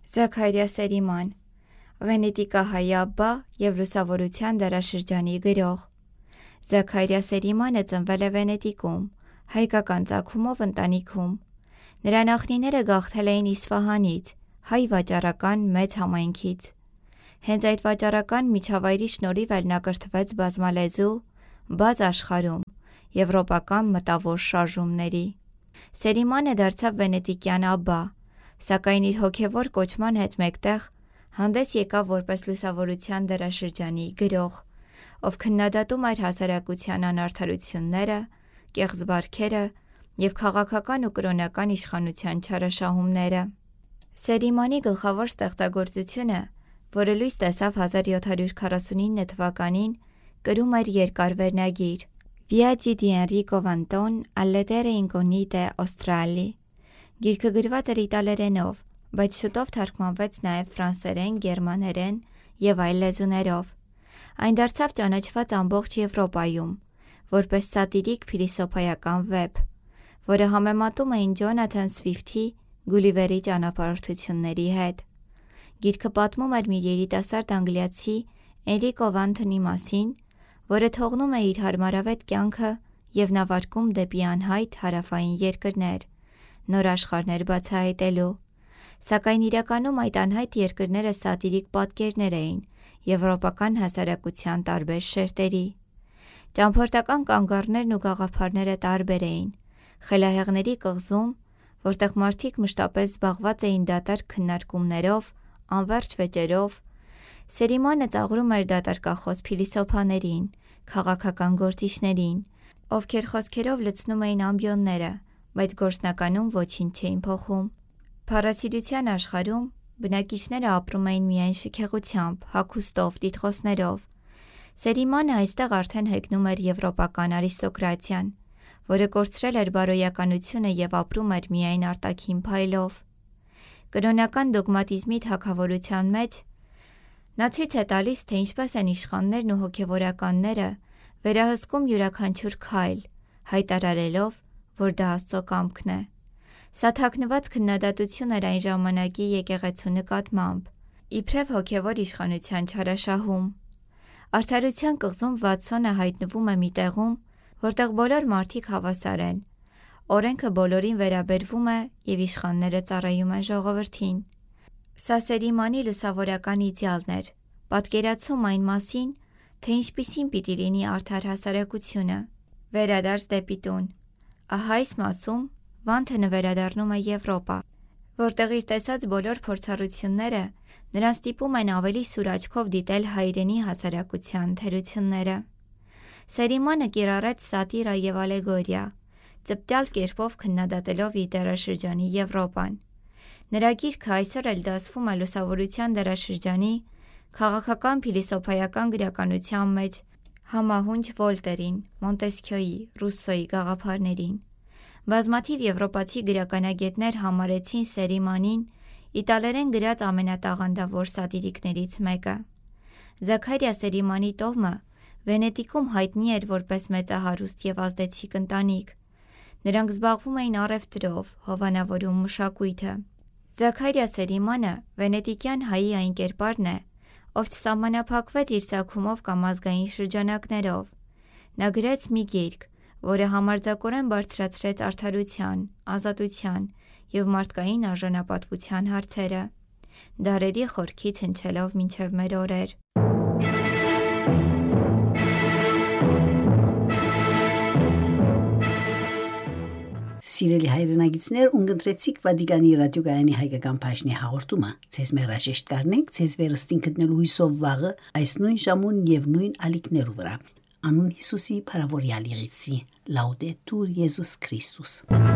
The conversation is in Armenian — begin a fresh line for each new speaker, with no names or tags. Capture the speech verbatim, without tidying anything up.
Զաքարիա Սերիման, վենետիկահայ աբբա և լուսավորության դարաշրջանի գրող։ Զաքարիա Սերիմանը ծնվել է Վենետիկում, հայկական ծագումով ընտանիքում։ Նրա նախնիները գաղթել էին Իսֆահանից, հայ վաճառական մեծ համայնքից։ Հենց այդ վաճառական միջավայրի շնորհիվ էլ նա կրթվեց բազմալեզու, բաց աշխարհում, եվրոպական մտավոր շարժումների։ Սերիմանը դարձավ վենետիկյան աբբա, սակայն իր հոգևոր կոչման հետ մեկտեղ հանդես եկավ որպես լուսավորության դարաշրջանի գրող, ով քննադատում էր հասարակության անարդարությունները, կեղծ բարքերը և քաղաքական ու կրոնական իշխանության չարաշահումները։ Սերիմանի գլխավոր ստեղծագործությունը, որը լույս տեսավ հազար յոթ հարյուր քառասունինը թվականին, կրում էր երկար վերնագիր «Viaggi di Enrico Vanton alle terre incognite australi». Գիրքը գրված էր իտալերենով, բայց շուտով թարգմանվեց նաև ֆրանսերեն, գերմաներեն և այլ լեզուներով։ Այն դարձավ ճանաչված ամբողջ Եվրոպայում, որպես սատիրիկ փիլիսոփայական վեպ, որը համեմատում էին Ջոնաթան Սվիֆթի Գուլիվերի ճանապարհորդությունների հետ։ Գիրքը պատմում էր մի երիտասարդ անգլիացի Էնրիկո Վանթոնի մասին, որը թողնում է իր հարմարավետ կյանքը և նավարկում դեպի անհայտ հարավային երկրներ, նոր աշխարհներ բացահայտելու։ Սակայն իրականում այդ անհայտ երկրները սատիրիկ պատկերներ էին եվրոպական հասարակության տարբեր շերտերի։ Ճամփորդական կանգառներն ու գաղափարները տարբեր էին։ Խելահեղների կղզում, որտեղ մարդիկ մշտապես զբաղված էին դատարկ քննարկումներով, անվերջ վեճերով, Սերիմանը ծաղրում էր դատարկախոս փիլիսոփաներին, քաղաքական գործիչներին, ովքեր խոսքերով լցնում էին ամբիոնները, բայց գործնականում ոչինչ չէին փոխում։ Փառասիրության աշխարհում բնակիչները ապրում էին միայն շքեղությամբ, հագուստով, տիտղոսներով։ Սերիմանը այստեղ արդեն հեգնում էր եվրոպական արիստոկրատիան, որը կորցրել էր բարոյականությունը և ապրում էր միայն արտաքին փայլով։ Կրոնական դոգմատիզմի թագավորության մեջ նա ցույց է տալիս, թե ինչպես են իշխաններն ու հոգևորականները վերահսկում յուրաքանչյուր քայլ, հայտարարելով, որ դա Աստծո կամքն է։ Սա թաքնված քննադատություն էր այն ժամանակի եկեղեցու նկատմամբ, իբրև հոգևոր իշխանության չարաշահում։ Արդարության կղզում Վատսոնը հայտնվում է մի տեղում, որտեղ բոլոր մարդիկ հավասար են, օրենքը բոլորին վերաբերվում է և իշխանները ծառայում են ժողովրդին։ Սա Սերիմանի լուսավորական իդեալն էր, պատկերացում այն մասին, թե ինչպիսին պիտի լինի արդար հասարակությունը։ Վերադարձ դեպի տուն։ Ահա այս մասում Վանթոնը վերադառնում է Եվրոպա, որտեղ իր տեսած բոլոր փորձառությունները նրան ստիպում են ավելի սուր աչքով դիտել հայրենի հասարակության թերությունները։ Սերիմանը կիրառեց սատիրա և ալեգորիա, ծպտյալ կերպով քննադատելով իր դարաշրջանի Եվրոպան։ Նրա գիրքը այսօր էլ դասվում է լուսավորության դարաշրջանի քաղաքական փիլիսոփայական գրականության մեջ համահունչ Վոլտերին, Մոնտեսքյոյի, Ռուսսոյի գաղափարներին։ Բազմաթիվ եվրոպացի գրականագետներ համարեցին Սերիմանին իտալերեն գրած ամենատաղանդավոր սատիրիկներից մեկը։ Զաքարիա Սերիմանի տոհմը Վենետիկում հայտնի էր որպես մեծահարուստ և ազդեցիկ ընտանիք։ Նրանք զբաղվում էին առևտրով, հովանավորում, մշակույթը։ Զաքարիա Սերիմանը վենետիկյան հայի այն կերպարն է, ով չսահմանափակվեց իր ծագումով կամ ազգային շրջանակներով։ Նա գրեց մի գիրք, որը համարձակորեն բարձրացրեց արդարության, ազատության և մարդկային արժանապատվության հարցերը, դարերի խորքից հնչելով մինչև մեր օրեր։
Սիրելի հայրենագիտներ, ունգընտրեցիք Վատիկանի ռադիոգայանի հայկական բաժնի հաղորդումը։ Ձեզ մերաշեշտ կարնենք, ձեզ վերստին գտնելու հույսով վաղը այս նույն ժամուն և նույն ալիքներու վրա։ Անուն Հիսուսի փարավորյալ եղեցի։ Լաուդետուր Եզուս Քրիստոս։